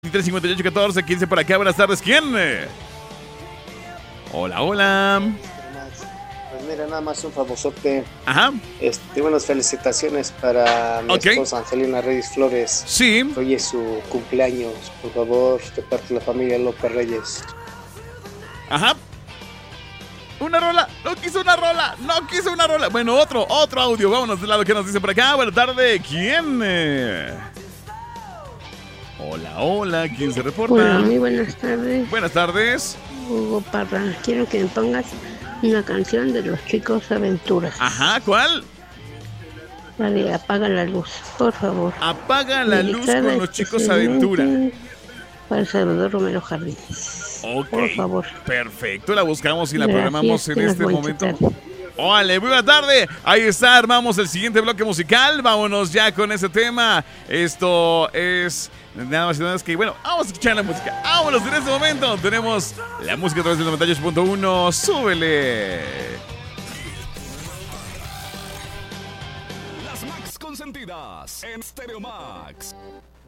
358-14-15 por acá. Buenas tardes. ¿Quién? Hola, hola. Pues mira, nada más un famosote. Ajá. Buenas felicitaciones para mi esposa Angelina Reyes Flores. Sí. Hoy es su cumpleaños. Por favor, de parte de la familia López Reyes. Ajá. Una rola, no quiso una rola. Bueno, otro audio. Vámonos del lado que nos dice por acá. Buenas tardes. ¿Quién? Hola, ¿quién se reporta? Hola, muy buenas tardes. Buenas tardes. Hugo Parra, quiero que me pongas una canción de los Chicos Aventuras. Ajá, ¿cuál? La de Apaga la Luz, por favor. Apaga la luz con los Chicos Aventura. Para Salvador Romero Jardines. Ok, por favor. Perfecto, la buscamos y la Gracias, programamos en este momento. ¡Hola! Buena tarde. Ahí está, armamos el siguiente bloque musical. Vámonos ya con ese tema. Esto es nada más y nada más que, bueno, vamos a escuchar la música. Vámonos en este momento. Tenemos la música a través del 98.1. ¡Súbele! Las Max consentidas en Stereo Max.